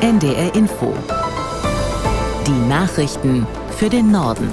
NDR Info. Die Nachrichten für den Norden.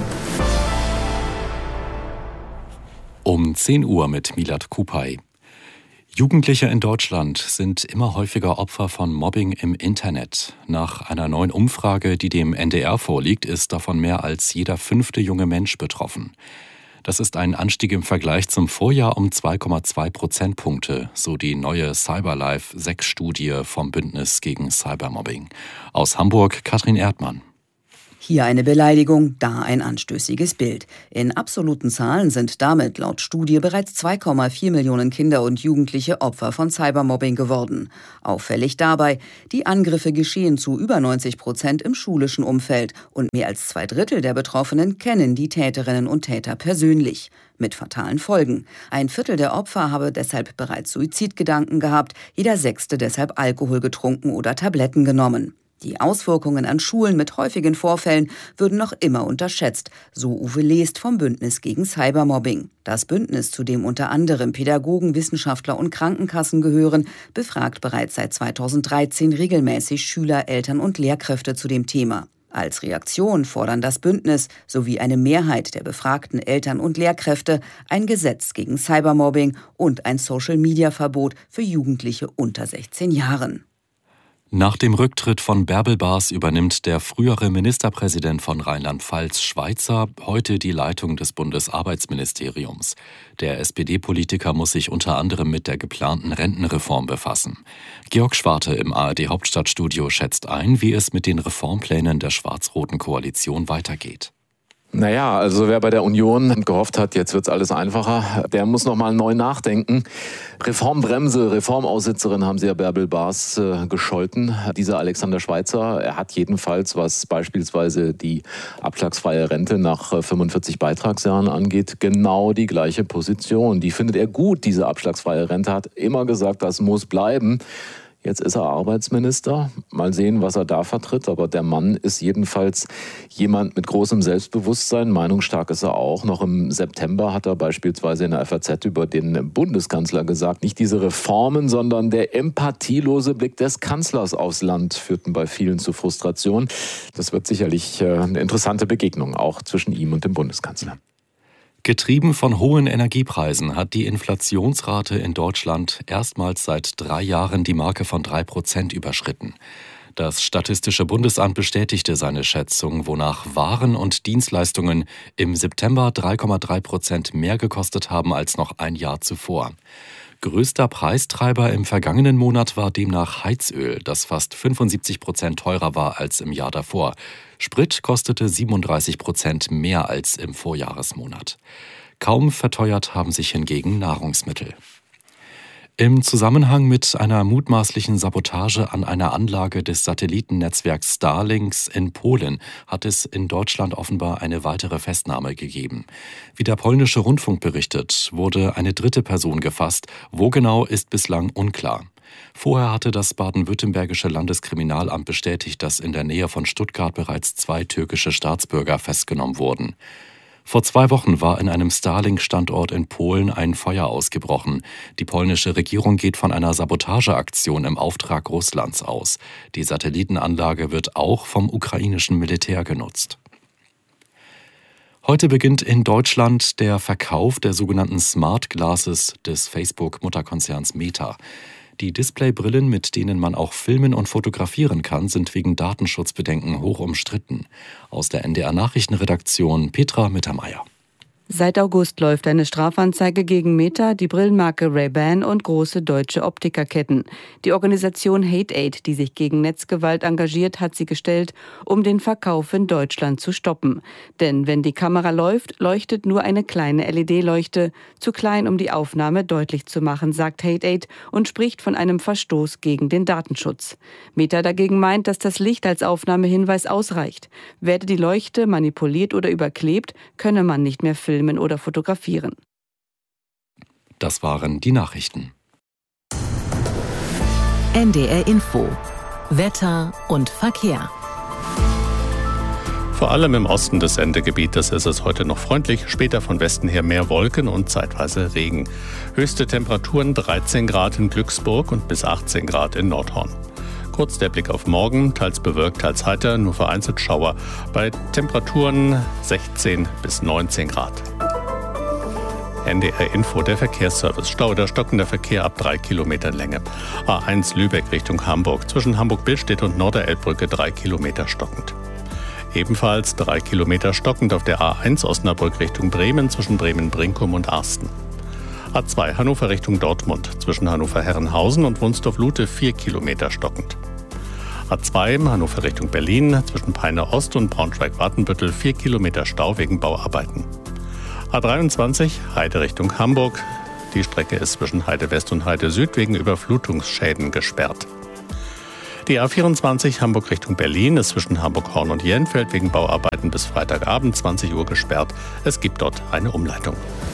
Um 10 Uhr mit Milad Kupay. Jugendliche in Deutschland sind immer häufiger Opfer von Mobbing im Internet. Nach einer neuen Umfrage, die dem NDR vorliegt, ist davon mehr als jeder 5. junge Mensch betroffen. Das ist ein Anstieg im Vergleich zum Vorjahr um 2,2 Prozentpunkte, so die neue CyberLife-6-Studie vom Bündnis gegen Cybermobbing. Aus Hamburg Katrin Erdmann. Hier eine Beleidigung, da ein anstößiges Bild. In absoluten Zahlen sind damit laut Studie bereits 2,4 Millionen Kinder und Jugendliche Opfer von Cybermobbing geworden. Auffällig dabei, die Angriffe geschehen zu über 90% im schulischen Umfeld und mehr als 2/3 der Betroffenen kennen die Täterinnen und Täter persönlich. Mit fatalen Folgen. 1/4 der Opfer habe deshalb bereits Suizidgedanken gehabt, jeder 6. deshalb Alkohol getrunken oder Tabletten genommen. Die Auswirkungen an Schulen mit häufigen Vorfällen würden noch immer unterschätzt, so Uwe Lest vom Bündnis gegen Cybermobbing. Das Bündnis, zu dem unter anderem Pädagogen, Wissenschaftler und Krankenkassen gehören, befragt bereits seit 2013 regelmäßig Schüler, Eltern und Lehrkräfte zu dem Thema. Als Reaktion fordern das Bündnis sowie eine Mehrheit der befragten Eltern und Lehrkräfte ein Gesetz gegen Cybermobbing und ein Social-Media-Verbot für Jugendliche unter 16 Jahren. Nach dem Rücktritt von Bärbel Bas übernimmt der frühere Ministerpräsident von Rheinland-Pfalz, Schweizer, heute die Leitung des Bundesarbeitsministeriums. Der SPD-Politiker muss sich unter anderem mit der geplanten Rentenreform befassen. Georg Schwarte im ARD-Hauptstadtstudio schätzt ein, wie es mit den Reformplänen der schwarz-roten Koalition weitergeht. Naja, also wer bei der Union gehofft hat, jetzt wird's alles einfacher, der muss noch mal neu nachdenken. Reformbremse, Reformaussitzerin haben sie ja Bärbel Bas gescholten. Dieser Alexander Schweitzer, er hat jedenfalls, was beispielsweise die abschlagsfreie Rente nach 45 Beitragsjahren angeht, genau die gleiche Position. Die findet er gut, diese abschlagsfreie Rente, hat immer gesagt, das muss bleiben. Jetzt ist er Arbeitsminister. Mal sehen, was er da vertritt. Aber der Mann ist jedenfalls jemand mit großem Selbstbewusstsein. Meinungsstark ist er auch. Noch im September hat er beispielsweise in der FAZ über den Bundeskanzler gesagt, nicht diese Reformen, sondern der empathielose Blick des Kanzlers aufs Land führten bei vielen zu Frustration. Das wird sicherlich eine interessante Begegnung, auch zwischen ihm und dem Bundeskanzler. Getrieben von hohen Energiepreisen hat die Inflationsrate in Deutschland erstmals seit 3 Jahren die Marke von 3% überschritten. Das Statistische Bundesamt bestätigte seine Schätzung, wonach Waren und Dienstleistungen im September 3,3% mehr gekostet haben als noch ein Jahr zuvor. Größter Preistreiber im vergangenen Monat war demnach Heizöl, das fast 75% teurer war als im Jahr davor. Sprit kostete 37% mehr als im Vorjahresmonat. Kaum verteuert haben sich hingegen Nahrungsmittel. Im Zusammenhang mit einer mutmaßlichen Sabotage an einer Anlage des Satellitennetzwerks Starlink in Polen hat es in Deutschland offenbar eine weitere Festnahme gegeben. Wie der polnische Rundfunk berichtet, wurde eine 3. Person gefasst. Wo genau, ist bislang unklar. Vorher hatte das baden-württembergische Landeskriminalamt bestätigt, dass in der Nähe von Stuttgart bereits 2 türkische Staatsbürger festgenommen wurden. Vor 2 Wochen war in einem Starlink-Standort in Polen ein Feuer ausgebrochen. Die polnische Regierung geht von einer Sabotageaktion im Auftrag Russlands aus. Die Satellitenanlage wird auch vom ukrainischen Militär genutzt. Heute beginnt in Deutschland der Verkauf der sogenannten Smart Glasses des Facebook-Mutterkonzerns Meta. Die Displaybrillen, mit denen man auch filmen und fotografieren kann, sind wegen Datenschutzbedenken hoch umstritten. Aus der NDR-Nachrichtenredaktion Petra Mittermeier. Seit August läuft eine Strafanzeige gegen Meta, die Brillenmarke Ray-Ban und große deutsche Optikerketten. Die Organisation Hate-Aid, die sich gegen Netzgewalt engagiert, hat sie gestellt, um den Verkauf in Deutschland zu stoppen. Denn wenn die Kamera läuft, leuchtet nur eine kleine LED-Leuchte, zu klein, um die Aufnahme deutlich zu machen, sagt Hate-Aid und spricht von einem Verstoß gegen den Datenschutz. Meta dagegen meint, dass das Licht als Aufnahmehinweis ausreicht. Werde die Leuchte manipuliert oder überklebt, könne man nicht mehr filmen oder fotografieren. Das waren die Nachrichten. NDR Info. Wetter und Verkehr. Vor allem im Osten des Sendegebietes ist es heute noch freundlich, später von Westen her mehr Wolken und zeitweise Regen. Höchste Temperaturen 13 Grad in Glücksburg und bis 18 Grad in Nordhorn. kurz der Blick auf morgen, teils bewölkt, teils heiter, nur vereinzelt Schauer. Bei Temperaturen 16 bis 19 Grad. NDR Info, der Verkehrsservice. Stau oder stockender Verkehr ab 3 Kilometern Länge. A1 Lübeck Richtung Hamburg. Zwischen Hamburg-Billstedt und Norderelbbrücke 3 Kilometer stockend. Ebenfalls 3 Kilometer stockend auf der A1 Osnabrück Richtung Bremen zwischen Bremen-Brinkum und Arsten. A2 Hannover Richtung Dortmund. Zwischen Hannover-Herrenhausen und Wunstorf-Lute 4 Kilometer stockend. A2 Hannover Richtung Berlin. Zwischen Peine Ost und Braunschweig-Watenbüttel 4 Kilometer Stau wegen Bauarbeiten. A23 Heide Richtung Hamburg. Die Strecke ist zwischen Heide West und Heide Süd wegen Überflutungsschäden gesperrt. Die A24 Hamburg Richtung Berlin ist zwischen Hamburg-Horn und Jenfeld wegen Bauarbeiten bis Freitagabend 20 Uhr gesperrt. Es gibt dort eine Umleitung.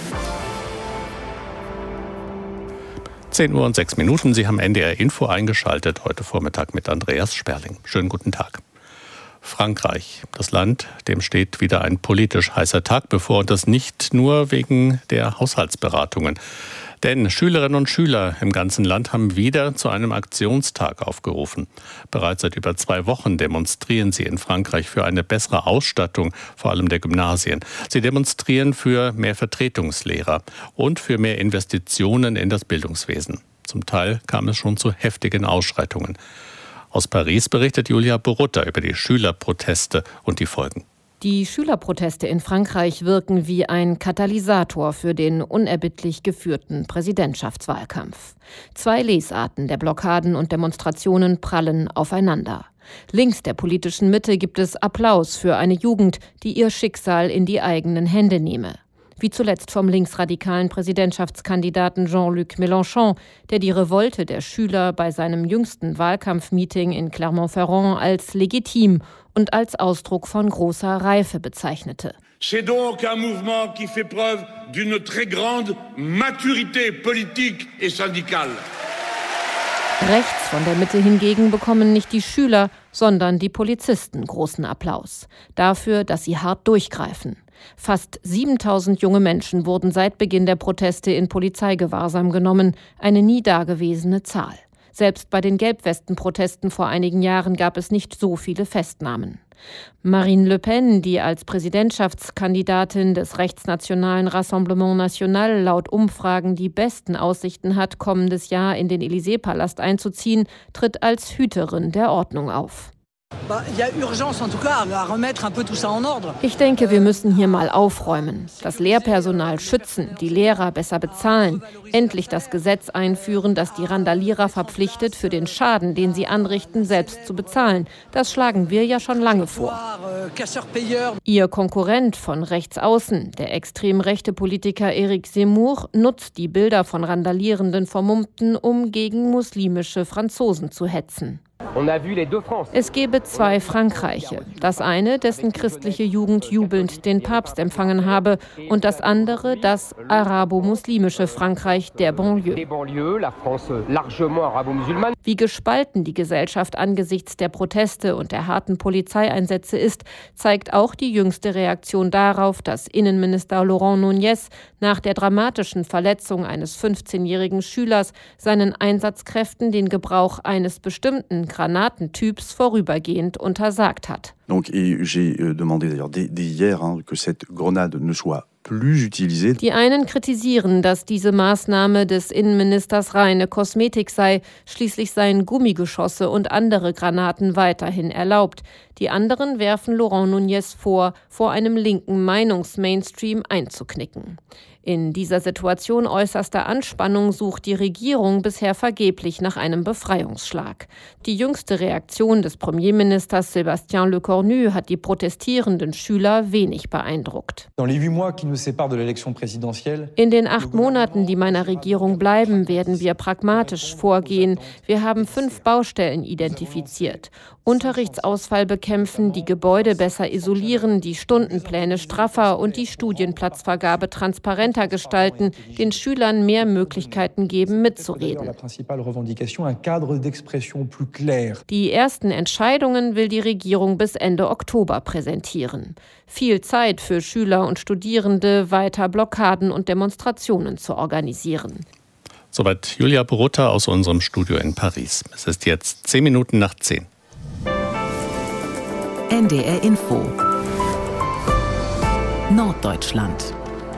10 Uhr und 6 Minuten. Sie haben NDR Info eingeschaltet, heute Vormittag mit Andreas Sperling. Schönen guten Tag. Frankreich, das Land, dem steht wieder ein politisch heißer Tag bevor, und das nicht nur wegen der Haushaltsberatungen. Denn Schülerinnen und Schüler im ganzen Land haben wieder zu einem Aktionstag aufgerufen. Bereits seit über 2 Wochen demonstrieren sie in Frankreich für eine bessere Ausstattung, vor allem der Gymnasien. Sie demonstrieren für mehr Vertretungslehrer und für mehr Investitionen in das Bildungswesen. Zum Teil kam es schon zu heftigen Ausschreitungen. Aus Paris berichtet Julia Borutta über die Schülerproteste und die Folgen. Die Schülerproteste in Frankreich wirken wie ein Katalysator für den unerbittlich geführten Präsidentschaftswahlkampf. 2 Lesarten der Blockaden und Demonstrationen prallen aufeinander. Links der politischen Mitte gibt es Applaus für eine Jugend, die ihr Schicksal in die eigenen Hände nehme. Wie zuletzt vom linksradikalen Präsidentschaftskandidaten Jean-Luc Mélenchon, der die Revolte der Schüler bei seinem jüngsten Wahlkampfmeeting in Clermont-Ferrand als legitim und als Ausdruck von großer Reife bezeichnete. C'est donc un mouvement qui fait preuve d'une très grande maturité politique et syndicale. Rechts von der Mitte hingegen bekommen nicht die Schüler, sondern die Polizisten großen Applaus. Dafür, dass sie hart durchgreifen. Fast 7.000 junge Menschen wurden seit Beginn der Proteste in Polizeigewahrsam genommen, eine nie dagewesene Zahl. Selbst bei den Gelbwesten-Protesten vor einigen Jahren gab es nicht so viele Festnahmen. Marine Le Pen, die als Präsidentschaftskandidatin des rechtsnationalen Rassemblement National laut Umfragen die besten Aussichten hat, kommendes Jahr in den Élysée-Palast einzuziehen, tritt als Hüterin der Ordnung auf. Ich denke, wir müssen hier mal aufräumen, das Lehrpersonal schützen, die Lehrer besser bezahlen, endlich das Gesetz einführen, das die Randalierer verpflichtet, für den Schaden, den sie anrichten, selbst zu bezahlen. Das schlagen wir ja schon lange vor. Ihr Konkurrent von rechts außen, der extrem rechte Politiker Éric Zemmour, nutzt die Bilder von randalierenden Vermummten, um gegen muslimische Franzosen zu hetzen. Es gebe 2 Frankreiche. Das eine, dessen christliche Jugend jubelnd den Papst empfangen habe, und das andere, das arabo-muslimische Frankreich der Banlieue. Wie gespalten die Gesellschaft angesichts der Proteste und der harten Polizeieinsätze ist, zeigt auch die jüngste Reaktion darauf, dass Innenminister Laurent Nunez nach der dramatischen Verletzung eines 15-jährigen Schülers seinen Einsatzkräften den Gebrauch eines bestimmten Granatentyps vorübergehend untersagt hat. Donc, j'ai demandé d'ailleurs dès hier que cette grenade ne soit plus utilisée. Die einen kritisieren, dass diese Maßnahme des Innenministers reine Kosmetik sei. Schließlich seien Gummigeschosse und andere Granaten weiterhin erlaubt. Die anderen werfen Laurent Nunez vor einem linken Meinungsmainstream einzuknicken. In dieser Situation äußerster Anspannung sucht die Regierung bisher vergeblich nach einem Befreiungsschlag. Die jüngste Reaktion des Premierministers Sébastien Lecornu hat die protestierenden Schüler wenig beeindruckt. In den 8 Monaten, die meiner Regierung bleiben, werden wir pragmatisch vorgehen. Wir haben 5 Baustellen identifiziert. Unterrichtsausfall bekämpfen, die Gebäude besser isolieren, die Stundenpläne straffer und die Studienplatzvergabe transparenter gestalten, den Schülern mehr Möglichkeiten geben, mitzureden. Die ersten Entscheidungen will die Regierung bis Ende Oktober präsentieren. Viel Zeit für Schüler und Studierende, weiter Blockaden und Demonstrationen zu organisieren. Soweit Julia Borutta aus unserem Studio in Paris. Es ist jetzt 10 Minuten nach 10. NDR Info Norddeutschland.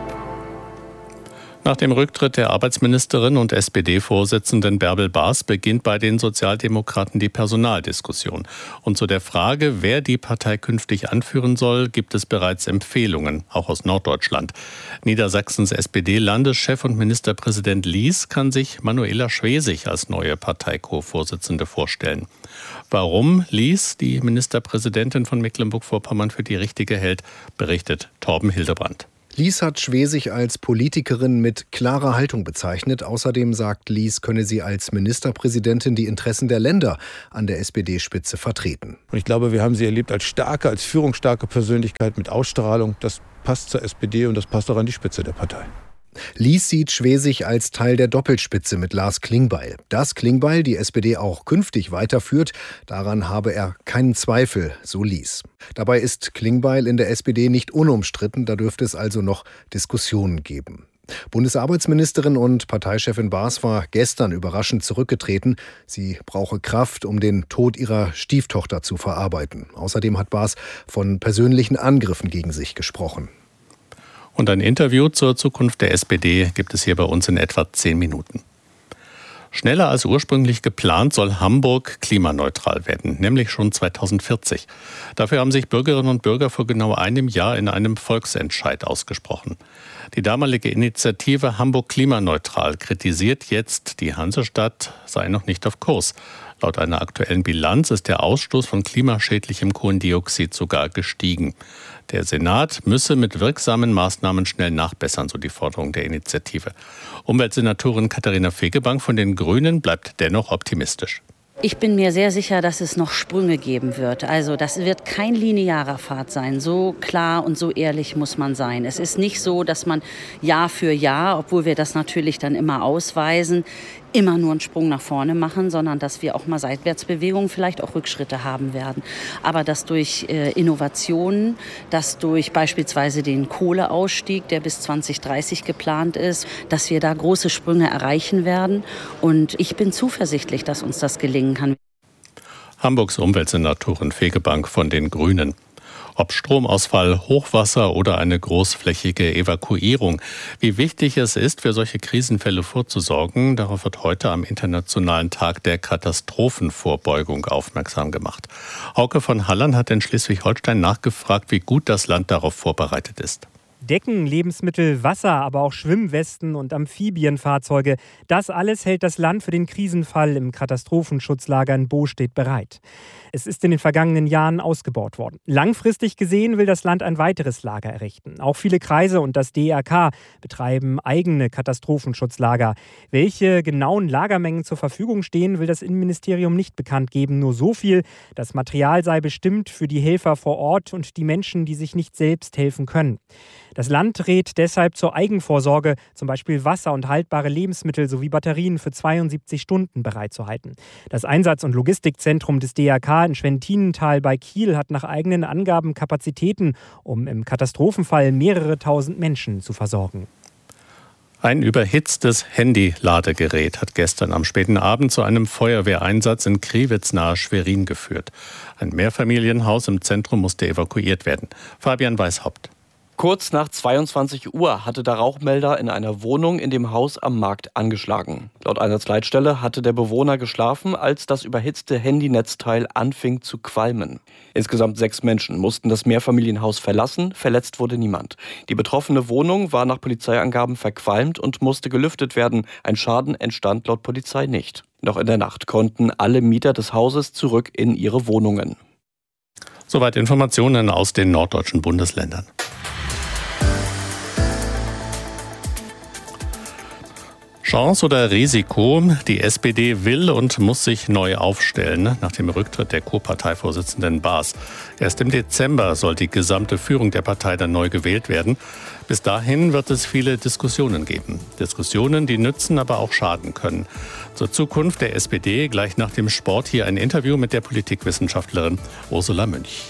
Nach dem Rücktritt der Arbeitsministerin und SPD-Vorsitzenden Bärbel Baas beginnt bei den Sozialdemokraten die Personaldiskussion. Und zu der Frage, wer die Partei künftig anführen soll, gibt es bereits Empfehlungen, auch aus Norddeutschland. Niedersachsens SPD-Landeschef und Ministerpräsident Lies kann sich Manuela Schwesig als neue Partei-Co-Vorsitzende vorstellen. Warum Lies die Ministerpräsidentin von Mecklenburg-Vorpommern für die richtige hält, berichtet Torben Hildebrandt. Lies hat Schwesig als Politikerin mit klarer Haltung bezeichnet. Außerdem sagt Lies, könne sie als Ministerpräsidentin die Interessen der Länder an der SPD-Spitze vertreten. Und ich glaube, wir haben sie erlebt als starke, als führungsstarke Persönlichkeit mit Ausstrahlung. Das passt zur SPD und das passt auch an die Spitze der Partei. Lies sieht Schwesig als Teil der Doppelspitze mit Lars Klingbeil. Dass Klingbeil die SPD auch künftig weiterführt, daran habe er keinen Zweifel, so Lies. Dabei ist Klingbeil in der SPD nicht unumstritten, da dürfte es also noch Diskussionen geben. Bundesarbeitsministerin und Parteichefin Baas war gestern überraschend zurückgetreten. Sie brauche Kraft, um den Tod ihrer Stieftochter zu verarbeiten. Außerdem hat Baas von persönlichen Angriffen gegen sich gesprochen. Und ein Interview zur Zukunft der SPD gibt es hier bei uns in etwa 10 Minuten. Schneller als ursprünglich geplant soll Hamburg klimaneutral werden, nämlich schon 2040. Dafür haben sich Bürgerinnen und Bürger vor genau einem Jahr in einem Volksentscheid ausgesprochen. Die damalige Initiative Hamburg klimaneutral kritisiert jetzt, die Hansestadt sei noch nicht auf Kurs. Laut einer aktuellen Bilanz ist der Ausstoß von klimaschädlichem Kohlendioxid sogar gestiegen. Der Senat müsse mit wirksamen Maßnahmen schnell nachbessern, so die Forderung der Initiative. Umweltsenatorin Katharina Fegebank von den Grünen bleibt dennoch optimistisch. Ich bin mir sehr sicher, dass es noch Sprünge geben wird. Also das wird kein linearer Pfad sein. So klar und so ehrlich muss man sein. Es ist nicht so, dass man Jahr für Jahr, obwohl wir das natürlich dann immer ausweisen, immer nur einen Sprung nach vorne machen, sondern dass wir auch mal Seitwärtsbewegungen, vielleicht auch Rückschritte haben werden. Aber dass durch Innovationen, dass durch beispielsweise den Kohleausstieg, der bis 2030 geplant ist, dass wir da große Sprünge erreichen werden. Und ich bin zuversichtlich, dass uns das gelingen kann. Hamburgs Umweltsenatorin Fegebank von den Grünen. Ob Stromausfall, Hochwasser oder eine großflächige Evakuierung. Wie wichtig es ist, für solche Krisenfälle vorzusorgen, darauf wird heute am Internationalen Tag der Katastrophenvorbeugung aufmerksam gemacht. Hauke von Halland hat in Schleswig-Holstein nachgefragt, wie gut das Land darauf vorbereitet ist. Decken, Lebensmittel, Wasser, aber auch Schwimmwesten und Amphibienfahrzeuge. Das alles hält das Land für den Krisenfall im Katastrophenschutzlager in Bostedt bereit. Es ist in den vergangenen Jahren ausgebaut worden. Langfristig gesehen will das Land ein weiteres Lager errichten. Auch viele Kreise und das DRK betreiben eigene Katastrophenschutzlager. Welche genauen Lagermengen zur Verfügung stehen, will das Innenministerium nicht bekannt geben. Nur so viel, das Material sei bestimmt für die Helfer vor Ort und die Menschen, die sich nicht selbst helfen können. Das Land rät deshalb zur Eigenvorsorge, zum Beispiel Wasser und haltbare Lebensmittel sowie Batterien für 72 Stunden bereitzuhalten. Das Einsatz- und Logistikzentrum des DRK in Schwentinental bei Kiel hat nach eigenen Angaben Kapazitäten, um im Katastrophenfall mehrere tausend Menschen zu versorgen. Ein überhitztes Handy-Ladegerät hat gestern am späten Abend zu einem Feuerwehreinsatz in Kriwitz nahe Schwerin geführt. Ein Mehrfamilienhaus im Zentrum musste evakuiert werden. Fabian Weishaupt. Kurz nach 22 Uhr hatte der Rauchmelder in einer Wohnung in dem Haus am Markt angeschlagen. Laut Einsatzleitstelle hatte der Bewohner geschlafen, als das überhitzte Handynetzteil anfing zu qualmen. Insgesamt 6 Menschen mussten das Mehrfamilienhaus verlassen, verletzt wurde niemand. Die betroffene Wohnung war nach Polizeiangaben verqualmt und musste gelüftet werden. Ein Schaden entstand laut Polizei nicht. Noch in der Nacht konnten alle Mieter des Hauses zurück in ihre Wohnungen. Soweit Informationen aus den norddeutschen Bundesländern. Chance oder Risiko? Die SPD will und muss sich neu aufstellen nach dem Rücktritt der Co-Parteivorsitzenden Baas. Erst im Dezember soll die gesamte Führung der Partei dann neu gewählt werden. Bis dahin wird es viele Diskussionen geben. Diskussionen, die nützen, aber auch schaden können. Zur Zukunft der SPD gleich nach dem Sport hier ein Interview mit der Politikwissenschaftlerin Ursula Münch.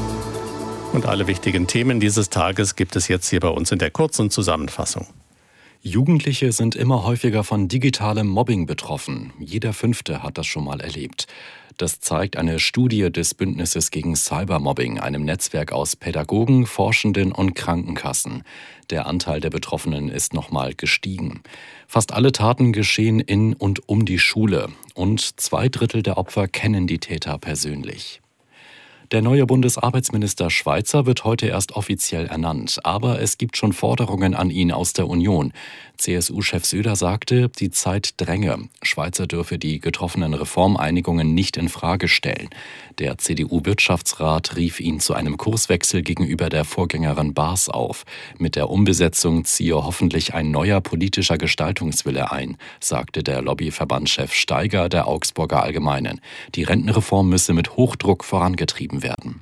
Und alle wichtigen Themen dieses Tages gibt es jetzt hier bei uns in der kurzen Zusammenfassung. Jugendliche sind immer häufiger von digitalem Mobbing betroffen. Jeder Fünfte hat das schon mal erlebt. Das zeigt eine Studie des Bündnisses gegen Cybermobbing, einem Netzwerk aus Pädagogen, Forschenden und Krankenkassen. Der Anteil der Betroffenen ist nochmal gestiegen. Fast alle Taten geschehen in und um die Schule. Und 2/3 der Opfer kennen die Täter persönlich. Der neue Bundesarbeitsminister Schweizer wird heute erst offiziell ernannt. Aber es gibt schon Forderungen an ihn aus der Union. CSU-Chef Söder sagte, die Zeit dränge. Schweizer dürfe die getroffenen Reformeinigungen nicht in Frage stellen. Der CDU-Wirtschaftsrat rief ihn zu einem Kurswechsel gegenüber der Vorgängerin Baas auf. Mit der Umbesetzung ziehe hoffentlich ein neuer politischer Gestaltungswille ein, sagte der Lobbyverbandschef Steiger der Augsburger Allgemeinen. Die Rentenreform müsse mit Hochdruck vorangetrieben werden.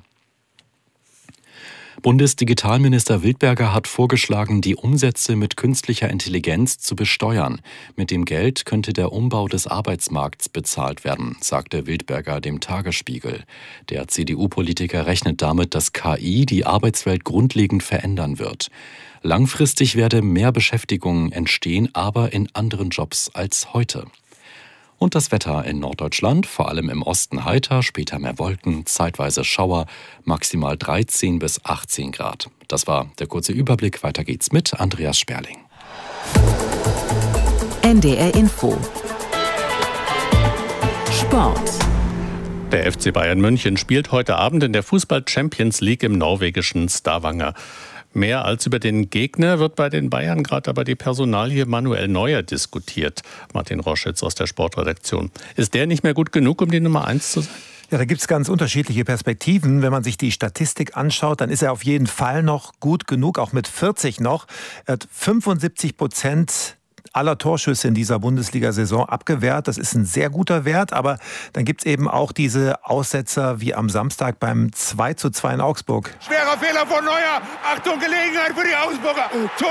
Bundesdigitalminister Wildberger hat vorgeschlagen, die Umsätze mit künstlicher Intelligenz zu besteuern. Mit dem Geld könnte der Umbau des Arbeitsmarkts bezahlt werden, sagte Wildberger dem Tagesspiegel. Der CDU-Politiker rechnet damit, dass KI die Arbeitswelt grundlegend verändern wird. Langfristig werde mehr Beschäftigung entstehen, aber in anderen Jobs als heute. Und das Wetter in Norddeutschland, vor allem im Osten heiter, später mehr Wolken, zeitweise Schauer, maximal 13 bis 18 Grad. Das war der kurze Überblick. Weiter geht's mit Andreas Sperling. NDR Info. Sport. Der FC Bayern München spielt heute Abend in der Fußball-Champions League im norwegischen Stavanger. Mehr als über den Gegner wird bei den Bayern gerade aber die Personalie Manuel Neuer diskutiert. Martin Roschitz aus der Sportredaktion. Ist der nicht mehr gut genug, um die Nummer 1 zu sein? Ja, da gibt es ganz unterschiedliche Perspektiven. Wenn man sich die Statistik anschaut, dann ist er auf jeden Fall noch gut genug, auch mit 40 noch. Er hat 75% aller Torschüsse in dieser Bundesliga-Saison abgewehrt. Das ist ein sehr guter Wert, aber dann gibt es eben auch diese Aussetzer wie am Samstag beim 2:2 in Augsburg. Schwerer Fehler von Neuer. Achtung, Gelegenheit für die Augsburger.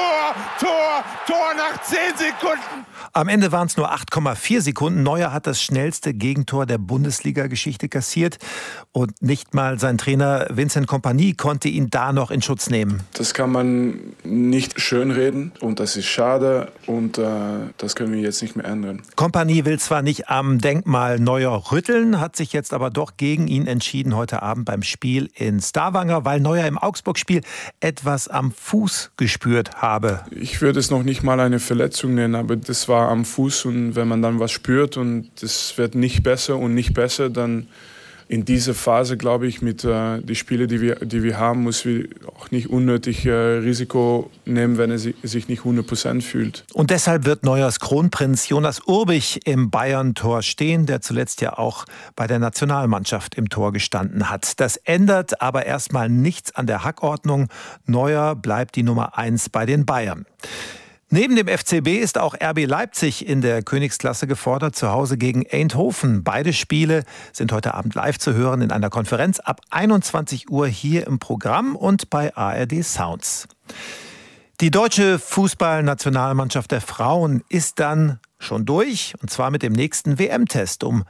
Tor nach 10 Sekunden. Am Ende waren es nur 8,4 Sekunden. Neuer hat das schnellste Gegentor der Bundesliga-Geschichte kassiert. Und nicht mal sein Trainer Vincent Kompany konnte ihn da noch in Schutz nehmen. Das kann man nicht schönreden und das ist schade und das können wir jetzt nicht mehr ändern. Kompany will zwar nicht am Denkmal Neuer rütteln, hat sich jetzt aber doch gegen ihn entschieden heute Abend beim Spiel in Stavanger, weil Neuer im Augsburg-Spiel etwas am Fuß gespürt habe. Ich würde es noch nicht mal eine Verletzung nennen, aber das war am Fuß und wenn man dann was spürt und es wird nicht besser, dann in dieser Phase, glaube ich, mit den Spielen, die wir haben, muss wir auch nicht unnötig Risiko nehmen, wenn er sich nicht 100% fühlt. Und deshalb wird Neuers Kronprinz Jonas Urbich im Bayern-Tor stehen, der zuletzt ja auch bei der Nationalmannschaft im Tor gestanden hat. Das ändert aber erstmal nichts an der Hackordnung. Neuer bleibt die Nummer 1 bei den Bayern. Neben dem FCB ist auch RB Leipzig in der Königsklasse gefordert, zu Hause gegen Eindhoven. Beide Spiele sind heute Abend live zu hören in einer Konferenz ab 21 Uhr hier im Programm und bei ARD Sounds. Die deutsche Fußballnationalmannschaft der Frauen ist dann schon durch, und zwar mit dem nächsten WM-Test. Um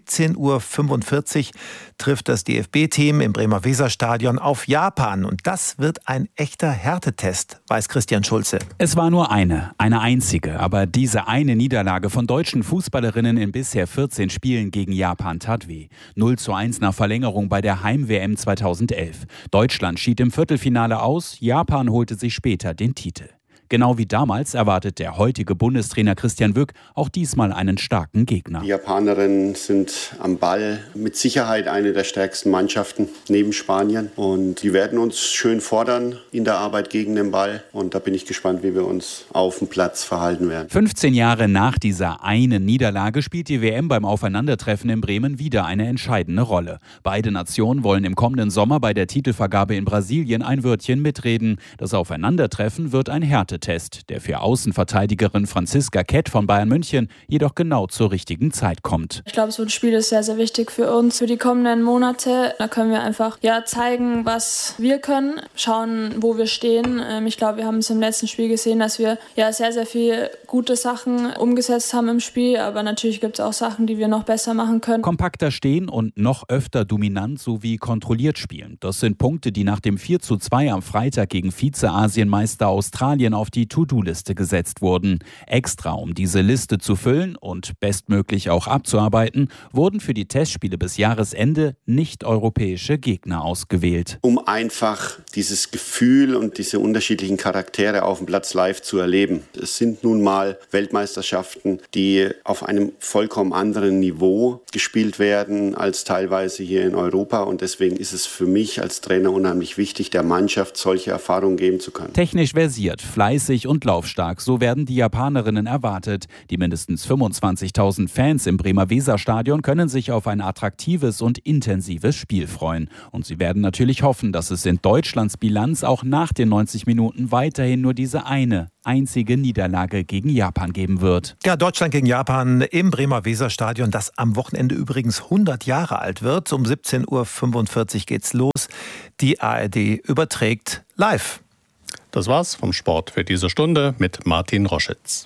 17:45 Uhr trifft das DFB-Team im Bremer Weserstadion auf Japan. Und das wird ein echter Härtetest, weiß Christian Schulze. Es war nur eine einzige. Aber diese eine Niederlage von deutschen Fußballerinnen in bisher 14 Spielen gegen Japan tat weh. 0:1 nach Verlängerung bei der Heim-WM 2011. Deutschland schied im Viertelfinale aus, Japan holte sich später den Titel. Genau wie damals erwartet der heutige Bundestrainer Christian Wück auch diesmal einen starken Gegner. Die Japanerinnen sind am Ball mit Sicherheit eine der stärksten Mannschaften neben Spanien. Und die werden uns schön fordern in der Arbeit gegen den Ball. Und da bin ich gespannt, wie wir uns auf dem Platz verhalten werden. 15 Jahre nach dieser einen Niederlage spielt die WM beim Aufeinandertreffen in Bremen wieder eine entscheidende Rolle. Beide Nationen wollen im kommenden Sommer bei der Titelvergabe in Brasilien ein Wörtchen mitreden. Das Aufeinandertreffen wird ein Härtetest, der für Außenverteidigerin Franziska Kett von Bayern München jedoch genau zur richtigen Zeit kommt. Ich glaube, so ein Spiel ist sehr, sehr wichtig für uns, für die kommenden Monate. Da können wir einfach zeigen, was wir können, schauen, wo wir stehen. Ich glaube, wir haben es im letzten Spiel gesehen, dass wir sehr, sehr viele gute Sachen umgesetzt haben im Spiel. Aber natürlich gibt es auch Sachen, die wir noch besser machen können. Kompakter stehen und noch öfter dominant sowie kontrolliert spielen. Das sind Punkte, die nach dem 4:2 am Freitag gegen Vize-Asienmeister Australien auf die To-Do-Liste gesetzt wurden. Extra um diese Liste zu füllen und bestmöglich auch abzuarbeiten, wurden für die Testspiele bis Jahresende nicht-europäische Gegner ausgewählt. Um einfach dieses Gefühl und diese unterschiedlichen Charaktere auf dem Platz live zu erleben. Es sind nun mal Weltmeisterschaften, die auf einem vollkommen anderen Niveau gespielt werden als teilweise hier in Europa. Und deswegen ist es für mich als Trainer unheimlich wichtig, der Mannschaft solche Erfahrungen geben zu können. Technisch versiert, fleißig und laufstark, so werden die Japanerinnen erwartet. Die mindestens 25.000 Fans im Bremer Weserstadion können sich auf ein attraktives und intensives Spiel freuen. Und sie werden natürlich hoffen, dass es in Deutschlands Bilanz auch nach den 90 Minuten weiterhin nur diese einzige Niederlage gegen Japan geben wird. Ja, Deutschland gegen Japan im Bremer Weserstadion, das am Wochenende übrigens 100 Jahre alt wird. Um 17.45 Uhr geht's los. Die ARD überträgt live. Das war's vom Sport für diese Stunde mit Martin Roschitz.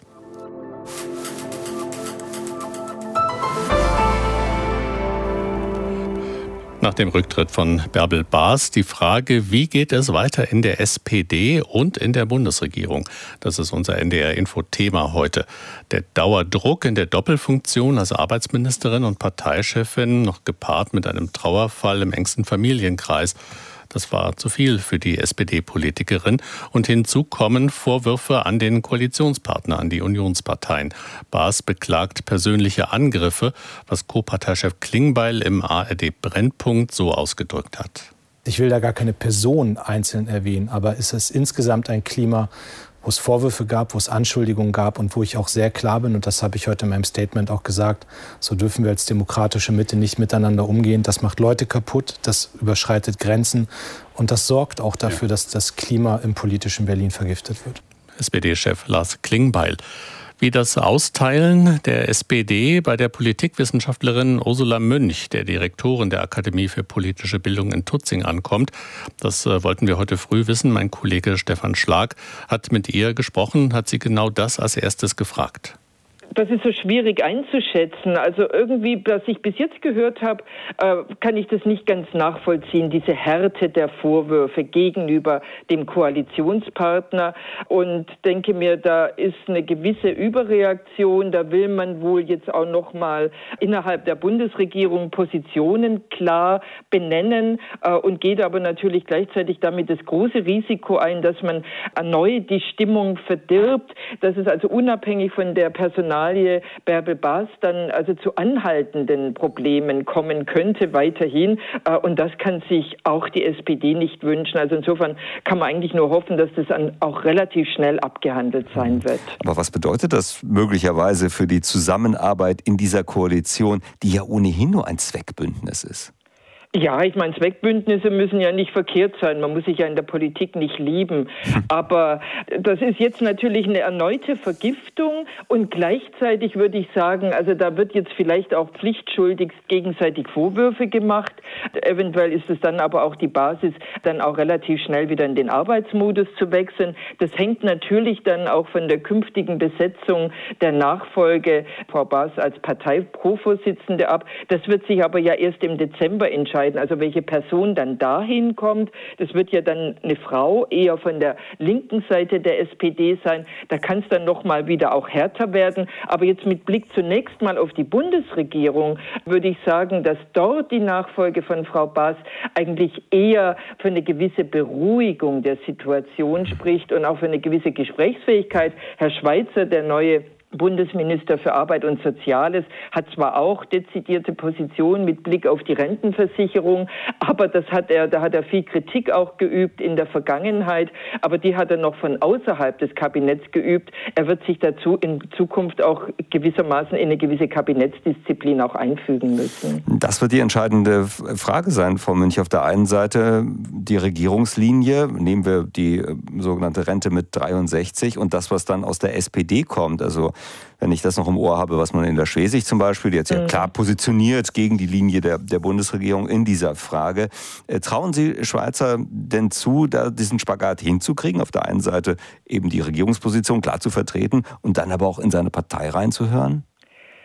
Nach dem Rücktritt von Bärbel Baas die Frage, wie geht es weiter in der SPD und in der Bundesregierung? Das ist unser NDR-Info-Thema heute. Der Dauerdruck in der Doppelfunktion als Arbeitsministerin und Parteichefin, noch gepaart mit einem Trauerfall im engsten Familienkreis. Das war zu viel für die SPD-Politikerin. Und hinzu kommen Vorwürfe an den Koalitionspartner, an die Unionsparteien. Baas beklagt persönliche Angriffe, was Co-Parteichef Klingbeil im ARD-Brennpunkt so ausgedrückt hat. Ich will da gar keine Person einzeln erwähnen, aber es ist insgesamt ein Klima, wo es Vorwürfe gab, wo es Anschuldigungen gab und wo ich auch sehr klar bin, und das habe ich heute in meinem Statement auch gesagt, so dürfen wir als demokratische Mitte nicht miteinander umgehen. Das macht Leute kaputt, das überschreitet Grenzen und das sorgt auch dafür, dass das Klima im politischen Berlin vergiftet wird. SPD-Chef Lars Klingbeil. Wie das Austeilen der SPD bei der Politikwissenschaftlerin Ursula Münch, der Direktorin der Akademie für politische Bildung in Tutzing, ankommt, das wollten wir heute früh wissen. Mein Kollege Stefan Schlag hat mit ihr gesprochen, hat sie genau das als erstes gefragt. Das ist so schwierig einzuschätzen. Also irgendwie, was ich bis jetzt gehört habe, kann ich das nicht ganz nachvollziehen, diese Härte der Vorwürfe gegenüber dem Koalitionspartner, und denke mir, da ist eine gewisse Überreaktion. Da will man wohl jetzt auch noch mal innerhalb der Bundesregierung Positionen klar benennen und geht aber natürlich gleichzeitig damit das große Risiko ein, dass man erneut die Stimmung verdirbt, dass es also unabhängig von der Personalie Bärbel Baas dann also zu anhaltenden Problemen kommen könnte weiterhin. Und das kann sich auch die SPD nicht wünschen. Also insofern kann man eigentlich nur hoffen, dass das dann auch relativ schnell abgehandelt sein wird. Aber was bedeutet das möglicherweise für die Zusammenarbeit in dieser Koalition, die ja ohnehin nur ein Zweckbündnis ist? Ja, ich meine, Zweckbündnisse müssen ja nicht verkehrt sein. Man muss sich ja in der Politik nicht lieben. Aber das ist jetzt natürlich eine erneute Vergiftung. Und gleichzeitig würde ich sagen, also da wird jetzt vielleicht auch pflichtschuldigst gegenseitig Vorwürfe gemacht. Eventuell ist es dann aber auch die Basis, dann auch relativ schnell wieder in den Arbeitsmodus zu wechseln. Das hängt natürlich dann auch von der künftigen Besetzung der Nachfolge Frau Baas als Partei-Pro-Vorsitzende ab. Das wird sich aber ja erst im Dezember entscheiden. Also welche Person dann dahin kommt, das wird ja dann eine Frau eher von der linken Seite der SPD sein. Da kann es dann noch mal wieder auch härter werden. Aber jetzt mit Blick zunächst mal auf die Bundesregierung würde ich sagen, dass dort die Nachfolge von Frau Baas eigentlich eher für eine gewisse Beruhigung der Situation spricht und auch für eine gewisse Gesprächsfähigkeit. Herr Schweizer, der neue Bundesminister für Arbeit und Soziales, hat zwar auch dezidierte Positionen mit Blick auf die Rentenversicherung, aber da hat er viel Kritik auch geübt in der Vergangenheit, aber die hat er noch von außerhalb des Kabinetts geübt. Er wird sich dazu in Zukunft auch gewissermaßen in eine gewisse Kabinettsdisziplin auch einfügen müssen. Das wird die entscheidende Frage sein, Frau Münch. Auf der einen Seite die Regierungslinie, nehmen wir die sogenannte Rente mit 63 und das, was dann aus der SPD kommt, also wenn ich das noch im Ohr habe, was man in der Schwesig zum Beispiel jetzt ja klar positioniert gegen die Linie der Bundesregierung in dieser Frage. Trauen Sie Schweizer denn zu, da diesen Spagat hinzukriegen? Auf der einen Seite eben die Regierungsposition klar zu vertreten und dann aber auch in seine Partei reinzuhören?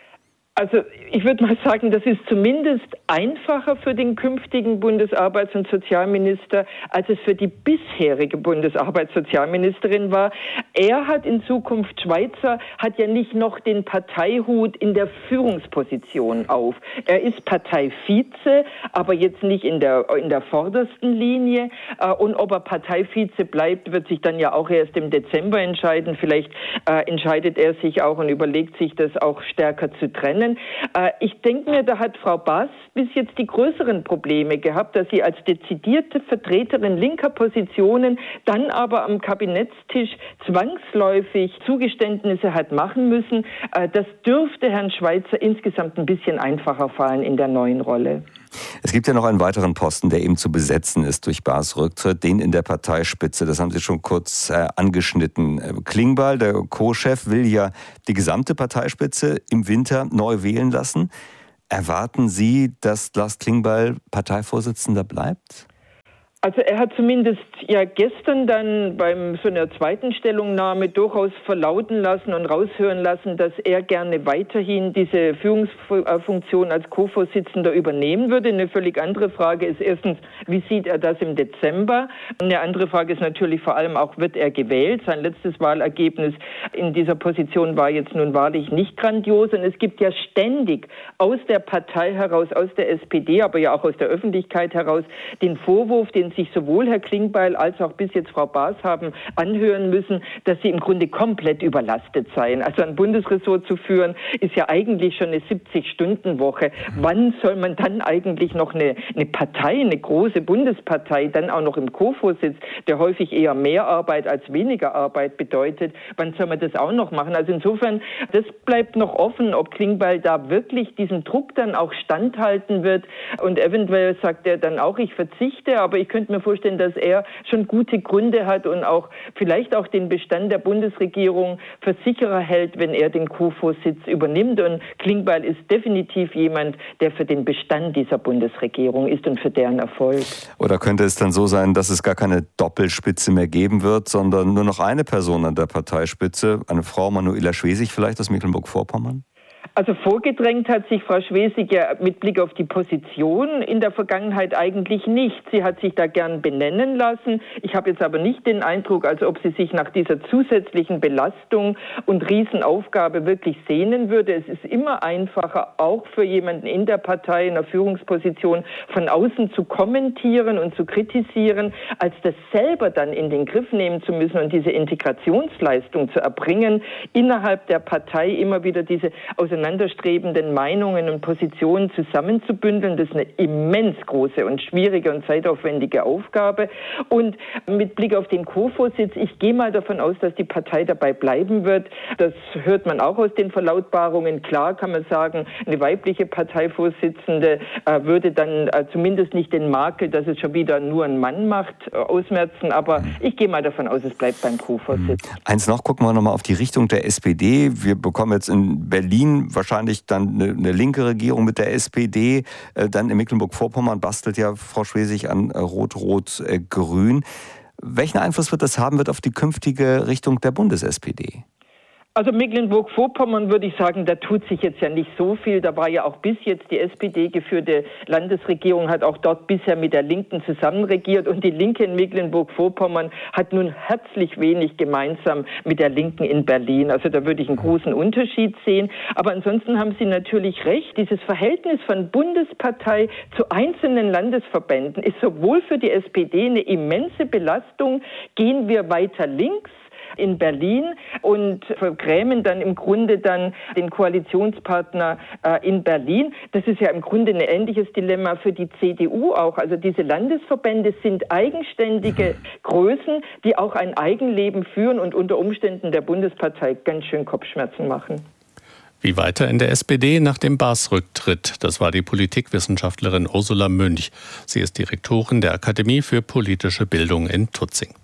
Also ich würde mal sagen, das ist zumindest einfacher für den künftigen Bundesarbeits- und Sozialminister, als es für die bisherige Bundesarbeitssozialministerin war. Er hat in Zukunft, Schweizer, hat ja nicht noch den Parteihut in der Führungsposition auf. Er ist Parteivize, aber jetzt nicht in der vordersten Linie. Und ob er Parteivize bleibt, wird sich dann ja auch erst im Dezember entscheiden. Vielleicht entscheidet er sich auch und überlegt sich, das auch stärker zu trennen. Ich denke mir, da hat Frau Bass bis jetzt die größeren Probleme gehabt, dass sie als dezidierte Vertreterin linker Positionen dann aber am Kabinettstisch zwangsläufig Zugeständnisse hat machen müssen. Das dürfte Herrn Schweizer insgesamt ein bisschen einfacher fallen in der neuen Rolle. Es gibt ja noch einen weiteren Posten, der eben zu besetzen ist durch Baas Rücktritt, den in der Parteispitze. Das haben Sie schon kurz angeschnitten. Klingbeil, der Co-Chef, will ja die gesamte Parteispitze im Winter neu wählen lassen. Erwarten Sie, dass Lars Klingbeil Parteivorsitzender bleibt? Also er hat zumindest ja gestern dann bei so einer zweiten Stellungnahme durchaus verlauten lassen und raushören lassen, dass er gerne weiterhin diese Führungsfunktion als Co-Vorsitzender übernehmen würde. Eine völlig andere Frage ist erstens, wie sieht er das im Dezember? Eine andere Frage ist natürlich vor allem auch, wird er gewählt? Sein letztes Wahlergebnis in dieser Position war jetzt nun wahrlich nicht grandios. Und es gibt ja ständig aus der Partei heraus, aus der SPD, aber ja auch aus der Öffentlichkeit heraus, den Vorwurf, den sich sowohl Herr Klingbeil als auch bis jetzt Frau Baas haben anhören müssen, dass sie im Grunde komplett überlastet seien. Also ein Bundesressort zu führen, ist ja eigentlich schon eine 70-Stunden-Woche. Wann soll man dann eigentlich noch eine Partei, eine große Bundespartei, dann auch noch im Co-Vorsitz, der häufig eher mehr Arbeit als weniger Arbeit bedeutet, wann soll man das auch noch machen? Also insofern, das bleibt noch offen, ob Klingbeil da wirklich diesem Druck dann auch standhalten wird und eventuell sagt er dann auch, ich verzichte, aber ich könnte mir vorstellen, dass er schon gute Gründe hat und auch vielleicht auch den Bestand der Bundesregierung für sicherer hält, wenn er den Co-Vorsitz übernimmt. Und Klingbeil ist definitiv jemand, der für den Bestand dieser Bundesregierung ist und für deren Erfolg. Oder könnte es dann so sein, dass es gar keine Doppelspitze mehr geben wird, sondern nur noch eine Person an der Parteispitze, eine Frau, Manuela Schwesig vielleicht aus Mecklenburg-Vorpommern? Also vorgedrängt hat sich Frau Schwesig ja mit Blick auf die Position in der Vergangenheit eigentlich nicht. Sie hat sich da gern benennen lassen. Ich habe jetzt aber nicht den Eindruck, als ob sie sich nach dieser zusätzlichen Belastung und Riesenaufgabe wirklich sehnen würde. Es ist immer einfacher, auch für jemanden in der Partei, in der Führungsposition, von außen zu kommentieren und zu kritisieren, als das selber dann in den Griff nehmen zu müssen und diese Integrationsleistung zu erbringen, innerhalb der Partei immer wieder diese auseinanderstrebenden Meinungen und Positionen zusammenzubündeln. Das ist eine immens große und schwierige und zeitaufwendige Aufgabe. Und mit Blick auf den Co-Vorsitz, ich gehe mal davon aus, dass die Partei dabei bleiben wird. Das hört man auch aus den Verlautbarungen. Klar kann man sagen, eine weibliche Parteivorsitzende würde dann zumindest nicht den Makel, dass es schon wieder nur ein Mann macht, ausmerzen. Aber ich gehe mal davon aus, es bleibt beim Co-Vorsitz. Eins noch, gucken wir nochmal auf die Richtung der SPD. Wir bekommen jetzt in Berlin wahrscheinlich dann eine linke Regierung mit der SPD. Dann in Mecklenburg-Vorpommern bastelt ja Frau Schwesig an Rot-Rot-Grün. Welchen Einfluss wird das haben auf die künftige Richtung der Bundes-SPD? Also Mecklenburg-Vorpommern würde ich sagen, da tut sich jetzt ja nicht so viel. Da war ja auch bis jetzt die SPD-geführte Landesregierung, hat auch dort bisher mit der Linken zusammenregiert. Und die Linke in Mecklenburg-Vorpommern hat nun herzlich wenig gemeinsam mit der Linken in Berlin. Also da würde ich einen großen Unterschied sehen. Aber ansonsten haben Sie natürlich recht. Dieses Verhältnis von Bundespartei zu einzelnen Landesverbänden ist sowohl für die SPD eine immense Belastung. Gehen wir weiter links in Berlin und vergrämen dann im Grunde dann den Koalitionspartner in Berlin. Das ist ja im Grunde ein ähnliches Dilemma für die CDU auch. Also diese Landesverbände sind eigenständige Größen, die auch ein Eigenleben führen und unter Umständen der Bundespartei ganz schön Kopfschmerzen machen. Wie weiter in der SPD nach dem Baas-Rücktritt? Das war die Politikwissenschaftlerin Ursula Münch. Sie ist Direktorin der Akademie für politische Bildung in Tutzing.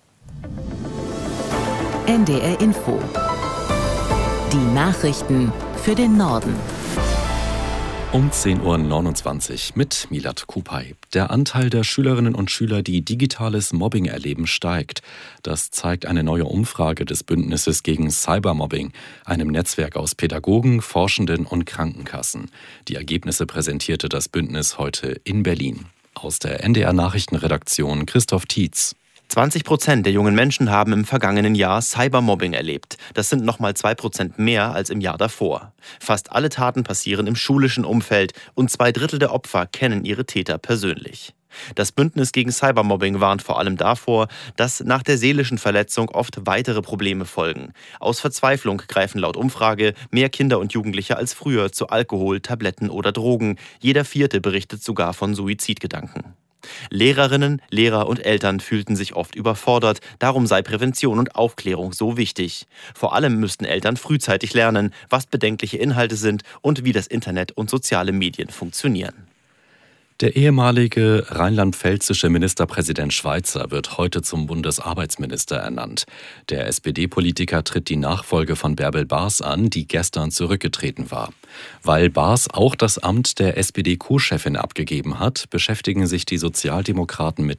NDR Info. Die Nachrichten für den Norden. Um 10.29 Uhr mit Milad Kupay. Der Anteil der Schülerinnen und Schüler, die digitales Mobbing erleben, steigt. Das zeigt eine neue Umfrage des Bündnisses gegen Cybermobbing, einem Netzwerk aus Pädagogen, Forschenden und Krankenkassen. Die Ergebnisse präsentierte das Bündnis heute in Berlin. Aus der NDR-Nachrichtenredaktion Christoph Tietz. 20% der jungen Menschen haben im vergangenen Jahr Cybermobbing erlebt. Das sind nochmal 2% mehr als im Jahr davor. Fast alle Taten passieren im schulischen Umfeld und 2/3 der Opfer kennen ihre Täter persönlich. Das Bündnis gegen Cybermobbing warnt vor allem davor, dass nach der seelischen Verletzung oft weitere Probleme folgen. Aus Verzweiflung greifen laut Umfrage mehr Kinder und Jugendliche als früher zu Alkohol, Tabletten oder Drogen. Jeder 4. berichtet sogar von Suizidgedanken. Lehrerinnen, Lehrer und Eltern fühlten sich oft überfordert, darum sei Prävention und Aufklärung so wichtig. Vor allem müssten Eltern frühzeitig lernen, was bedenkliche Inhalte sind und wie das Internet und soziale Medien funktionieren. Der ehemalige rheinland-pfälzische Ministerpräsident Schweizer wird heute zum Bundesarbeitsminister ernannt. Der SPD-Politiker tritt die Nachfolge von Bärbel Baas an, die gestern zurückgetreten war. Weil Baas auch das Amt der SPD-Co-Chefin abgegeben hat, beschäftigen sich die Sozialdemokraten mit